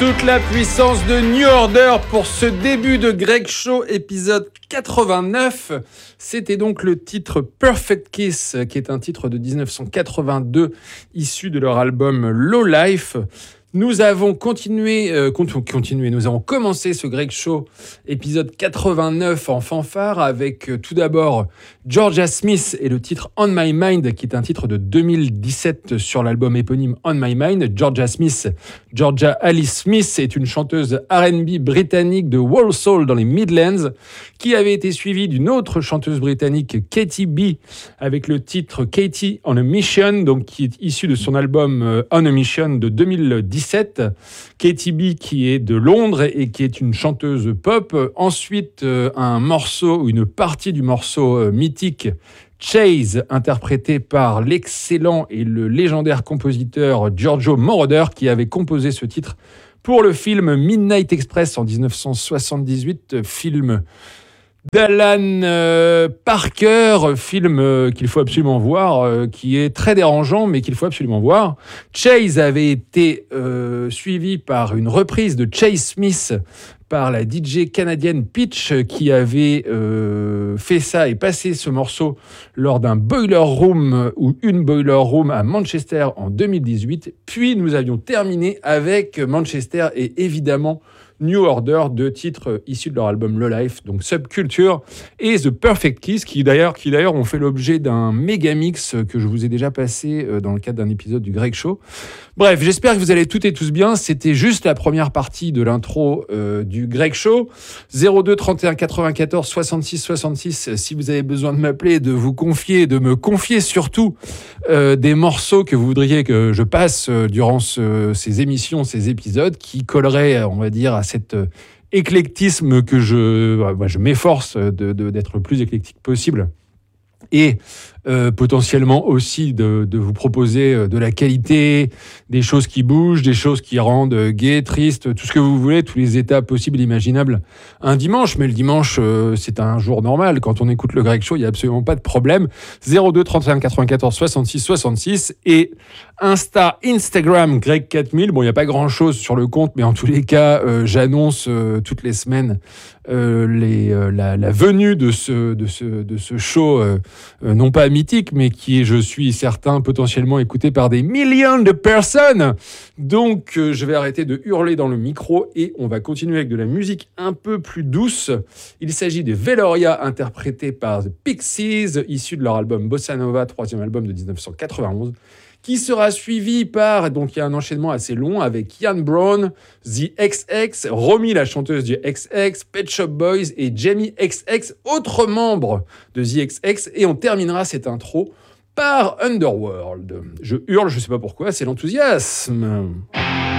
toute la puissance de New Order pour ce début de Greg Show, épisode 89. C'était donc le titre Perfect Kiss, qui est un titre de 1982, issu de leur album Low Life. Nous avons nous avons commencé ce Greg Show, épisode 89 en fanfare, avec tout d'abord Georgia Smith et le titre On My Mind, qui est un titre de 2017 sur l'album éponyme On My Mind. Georgia Alice Smith est une chanteuse R&B britannique de Walsall dans les Midlands, qui avait été suivie d'une autre chanteuse britannique, Katie B, avec le titre Katie on a Mission, donc qui est issu de son album On a Mission de 2017. Katie B, qui est de Londres et qui est une chanteuse pop. Ensuite, un morceau ou une partie du morceau mythique Chase, interprété par l'excellent et le légendaire compositeur Giorgio Moroder, qui avait composé ce titre pour le film Midnight Express en 1978, film d'Alan Parker, film qu'il faut absolument voir, qui est très dérangeant, mais qu'il faut absolument voir. Chase avait été suivi par une reprise de Chase Smith par la DJ canadienne Pitch, qui avait fait ça et passé ce morceau lors d'un Boiler Room ou une Boiler Room à Manchester en 2018. Puis nous avions terminé avec Manchester et évidemment New Order, deux titres issus de leur album Low Life, donc Subculture et The Perfect Kiss, qui d'ailleurs ont fait l'objet d'un méga mix que je vous ai déjà passé dans le cadre d'un épisode du Greg Show. Bref, j'espère que vous allez toutes et tous bien. C'était juste la première partie de l'intro du Greg Show. 02 31 94 66 66, si vous avez besoin de m'appeler, de vous confier, de me confier surtout des morceaux que vous voudriez que je passe durant ces émissions, ces épisodes, qui colleraient, on va dire, à cet éclectisme que je m'efforce d'être le plus éclectique possible. Et potentiellement aussi de vous proposer de la qualité, des choses qui bougent, des choses qui rendent gai, triste, tout ce que vous voulez, tous les états possibles et imaginables un dimanche. Mais le dimanche, c'est un jour normal. Quand on écoute le Greg Show, il n'y a absolument pas de problème. 02 31 94 66 66 et Instagram Greg 4000. Bon, il n'y a pas grand-chose sur le compte, mais en tous les cas, j'annonce toutes les semaines la venue de ce show, non pas mythique, mais qui est, je suis certain, potentiellement écouté par des millions de personnes. Donc, je vais arrêter de hurler dans le micro et on va continuer avec de la musique un peu plus douce. Il s'agit de Veloria, interprété par The Pixies, issu de leur album Bossa Nova, troisième album de 1991. Qui sera suivi par, donc il y a un enchaînement assez long avec Ian Brown, The XX, Romy la chanteuse du XX, Pet Shop Boys et Jamie XX, autres membres de The XX, et on terminera cette intro par Underworld. Je hurle, je sais pas pourquoi, c'est l'enthousiasme.